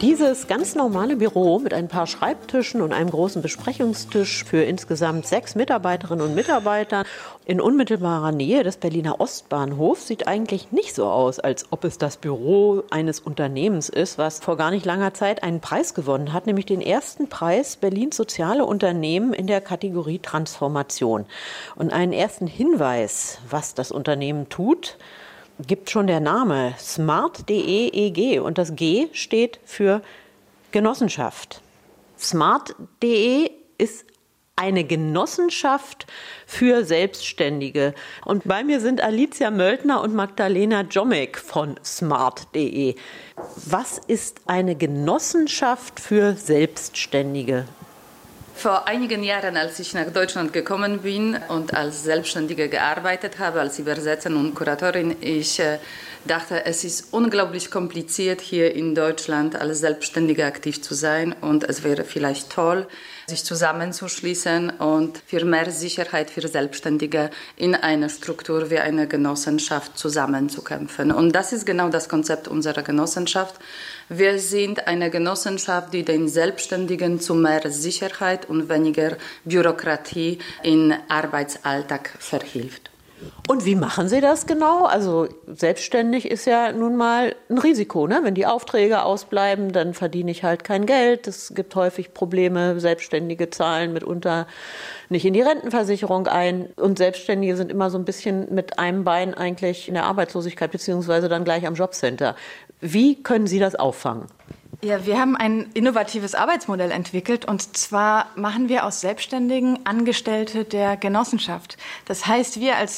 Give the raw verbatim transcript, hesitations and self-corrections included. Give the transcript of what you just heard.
Dieses ganz normale Büro mit ein paar Schreibtischen und einem großen Besprechungstisch für insgesamt sechs Mitarbeiterinnen und Mitarbeiter in unmittelbarer Nähe des Berliner Ostbahnhofs sieht eigentlich nicht so aus, als ob es das Büro eines Unternehmens ist, was vor gar nicht langer Zeit einen Preis gewonnen hat, nämlich den ersten Preis Berlins Soziale Unternehmen in der Kategorie Transformation. Und einen ersten Hinweis, was das Unternehmen tut, gibt schon der Name smart punkt de E G und das G steht für Genossenschaft. smart punkt de ist eine Genossenschaft für Selbstständige. Und bei mir sind Alicia Möltner und Magdalena Jomek von smart punkt de. Was ist eine Genossenschaft für Selbstständige? Vor einigen Jahren, als ich nach Deutschland gekommen bin und als Selbstständige gearbeitet habe, als Übersetzerin und Kuratorin, ich äh, dachte, es ist unglaublich kompliziert, hier in Deutschland als Selbstständige aktiv zu sein. Und es wäre vielleicht toll, sich zusammenzuschließen und für mehr Sicherheit für Selbstständige in einer Struktur wie eine Genossenschaft zusammenzukämpfen. Und das ist genau das Konzept unserer Genossenschaft. Wir sind eine Genossenschaft, die den Selbstständigen zu mehr Sicherheit und weniger Bürokratie im Arbeitsalltag verhilft. Und wie machen Sie das genau? Also selbstständig ist ja nun mal ein Risiko, ne? Wenn die Aufträge ausbleiben, dann verdiene ich halt kein Geld. Es gibt häufig Probleme. Selbstständige zahlen mitunter nicht in die Rentenversicherung ein. Und Selbstständige sind immer so ein bisschen mit einem Bein eigentlich in der Arbeitslosigkeit beziehungsweise dann gleich am Jobcenter. Wie können Sie das auffangen? Ja, wir haben ein innovatives Arbeitsmodell entwickelt und zwar machen wir aus Selbstständigen Angestellte der Genossenschaft. Das heißt, wir als